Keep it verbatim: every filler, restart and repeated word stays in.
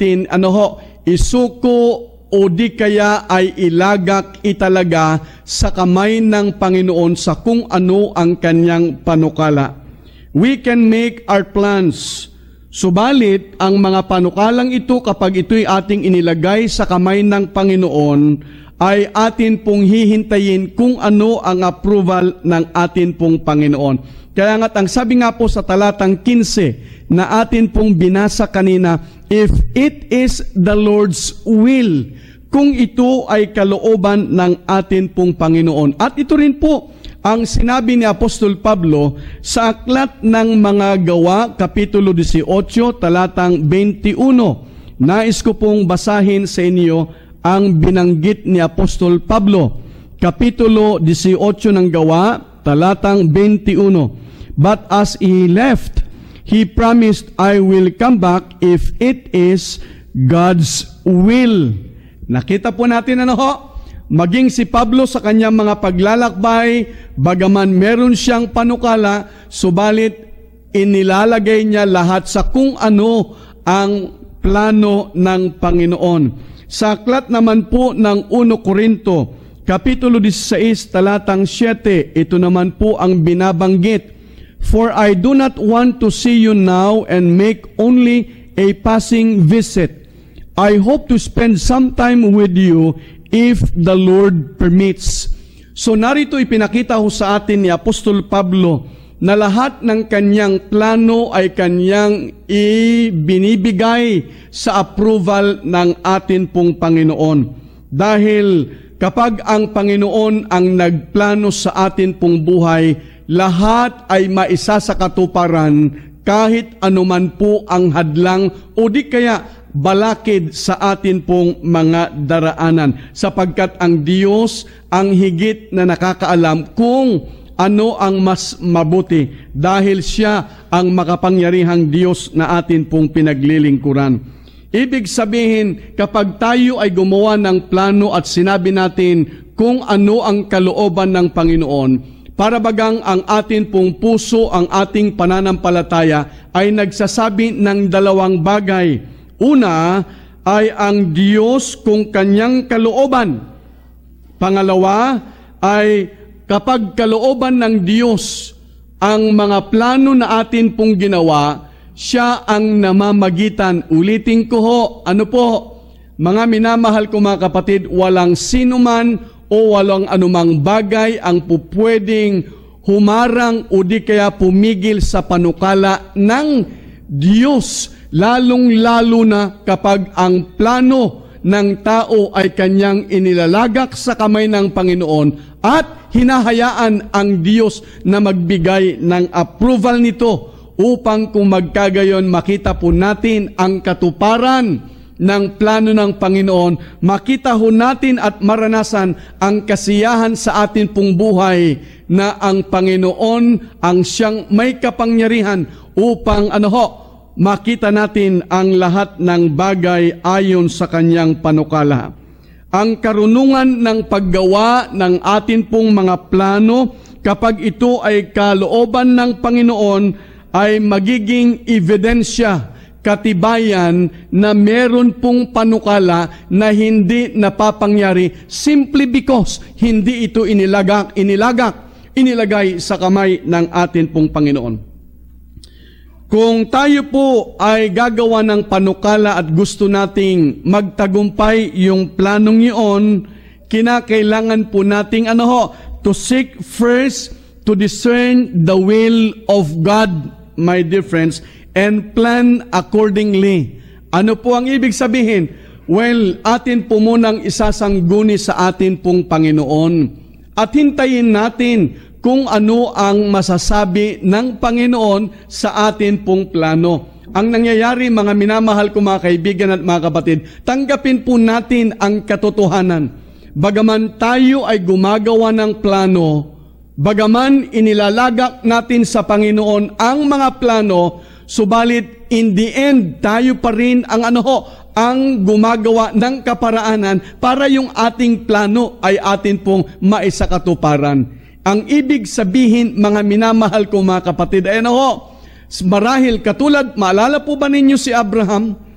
natin, ano ho, isuko o di kaya ay ilagak italaga sa kamay ng Panginoon sa kung ano ang kanyang panukala. We can make our plans. Subalit, ang mga panukalang ito kapag ito'y ating inilagay sa kamay ng Panginoon, ay atin pong hihintayin kung ano ang approval ng atin pong Panginoon. Kaya nga't ang sabi nga po sa talatang fifteen na atin pong binasa kanina, if it is the Lord's will, kung ito ay kalooban ng atin pong Panginoon. At ito rin po ang sinabi ni Apostol Pablo sa aklat ng mga gawa, Kapitulo eighteen, talatang twenty-one. Nais ko pong basahin sa inyo ang binanggit ni Apostol Pablo. Kapitulo eighteen ng gawa, talatang twenty-one. But as he left, he promised, I will come back if it is God's will. Nakita po natin ano ho? Maging si Pablo sa kanyang mga paglalakbay, bagaman meron siyang panukala, subalit inilalagay niya lahat sa kung ano ang plano ng Panginoon. Sa aklat naman po ng First Corinto, Kapitulo sixteen, talatang seven, ito naman po ang binabanggit. For I do not want to see you now and make only a passing visit. I hope to spend some time with you if the Lord permits. So narito ipinakita ho sa atin ni Apostol Pablo na lahat ng kanyang plano ay kanyang ibinibigay sa approval ng atin pong Panginoon. Dahil kapag ang Panginoon ang nagplano sa atin pong buhay, lahat ay maisa sa katuparan kahit anuman po ang hadlang o di kaya balakid sa atin pong mga daraanan. Sapagkat ang Diyos ang higit na nakakaalam kung ano ang mas mabuti dahil Siya ang makapangyarihang Diyos na atin pong pinaglilingkuran. Ibig sabihin, kapag tayo ay gumawa ng plano at sinabi natin kung ano ang kalooban ng Panginoon, para bagang ang atin pong puso, ang ating pananampalataya ay nagsasabi ng dalawang bagay. Una ay ang Diyos kung kanyang kalooban. Pangalawa ay kapag kalooban ng Diyos ang mga plano na atin pong ginawa, Siya ang namamagitan. Ulitin ko ho, ano po? Mga minamahal ko mga kapatid, walang sinuman o walang anumang bagay ang pupwedeng humarang o di kaya pumigil sa panukala ng Diyos, lalong-lalo na kapag ang plano ng tao ay kanyang inilalagak sa kamay ng Panginoon at hinahayaan ang Diyos na magbigay ng approval nito upang kung magkagayon makita po natin ang katuparan ng plano ng Panginoon, makita ho natin at maranasan ang kasiyahan sa atin pong buhay na ang Panginoon ang Siyang may kapangyarihan upang ano ho, makita natin ang lahat ng bagay ayon sa Kanyang panukala. Ang karunungan ng paggawa ng atin pong mga plano kapag ito ay kalooban ng Panginoon ay magiging ebidensya, katibayan na meron pong panukala na hindi napapangyari simply because hindi ito inilagak, inilagak, inilagay sa kamay ng atin pong Panginoon. Kung tayo po ay gagawa ng panukala at gusto nating magtagumpay yung planong iyon, kinakailangan po nating ano ho, to seek first to discern the will of God, my dear friends, and plan accordingly. Ano po ang ibig sabihin? Well, atin po munang isasangguni sa atin pong Panginoon at hintayin natin kung ano ang masasabi ng Panginoon sa atin pong plano. Ang nangyayari, mga minamahal ko mga kaibigan at mga kapatid, tanggapin po natin ang katotohanan. Bagaman tayo ay gumagawa ng plano, bagaman inilalagak natin sa Panginoon ang mga plano, subalit in the end, tayo pa rin ang ano ho, ang gumagawa ng kaparaanan para yung ating plano ay atin pong maisakatuparan. Ang ibig sabihin, mga minamahal ko mga kapatid, ay ano ho, marahil katulad, maalala po ba ninyo si Abraham?